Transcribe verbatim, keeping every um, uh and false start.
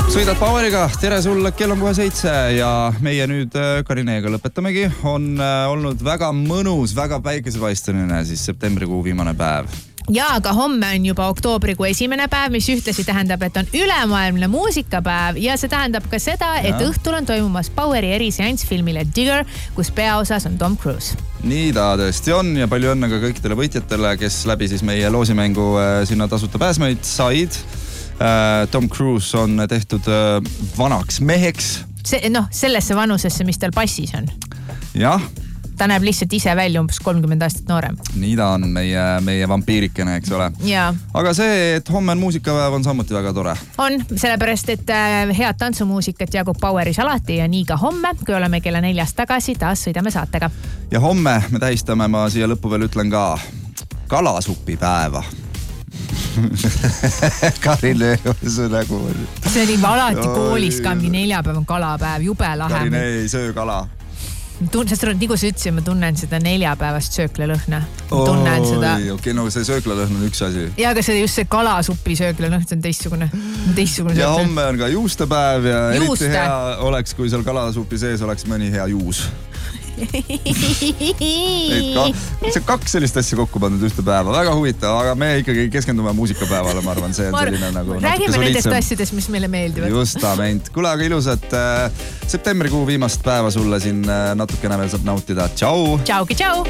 Sõidad Poweriga, tere sulle, kell on kohe seitse ja meie nüüd Karineega lõpetamegi. On olnud väga mõnus, väga päikesepaisteline siis septembrikuu viimane päev. Ja, aga homme on juba oktoobrikuu esimene päev, mis ühtlasi tähendab, et on ülemaailmne muusikapäev ja see tähendab ka seda, et ja. õhtul on toimumas Poweri eriseanss filmile Digger, kus peaosas on Tom Cruise. Nii ta tõesti on ja palju õnne ka kõikidele võitjatele, kes läbi siis meie loosimängu sinna tasuta pääsmeid said. Tom Cruise on tehtud vanaks meheks. See, noh, sellesse vanusesse, mis tal passis on. Jah. Ta näeb lihtsalt ise välja umbes kolmkümmend aastat noorem. Nii ta on meie, meie vampiirikene, eks ole. Ja. Aga see, et homme on muusikapäev, on samuti väga tore. On, sellepärast, et head tantsumuusikat jagub Poweris alati ja nii ka homme, kui oleme kella neljast tagasi, taas sõidame saatega. Ja homme me tähistame, ma siia lõppu veel ütlen ka, kalasupipäeva. Karin su nägu. See oli alati koolis ka, mingi neljapäev on kalapäev, jube lahe. Karin ei söö kala. Sest nagu sa ütlesin, ma tunnen seda neljapäevast sööklalõhna. Ma tunnen seda. Okei, okay, no see sööklalõhn on üks asi. Ja, aga see just see kalasupi sööklalõhn on teistsugune. teistsugune ja homme on ka juustepäev ja Juuste. eriti hea oleks, kui seal kalasupi sees oleks mõni hea juus. See kaks sellist asja kokku pandud ühte päeva. Väga huvitav, aga me ikkagi keskendume muusikapäevale, ma arvan, see on selline nagu... Räägime nendest asjadest, mis meile meeldivad. Justament. Kule, aga ilusat äh, septembrikuu viimast päeva sulle siin äh, natukene veel saab nautida. Tšau! Tšauki, tšau!